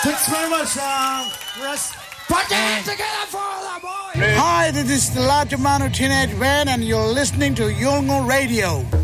Thanks very much, Russ. Put your hands together for the boy. Hi, this is the Large Amount of Teenage Band, and you're listening to Yolngu Radio.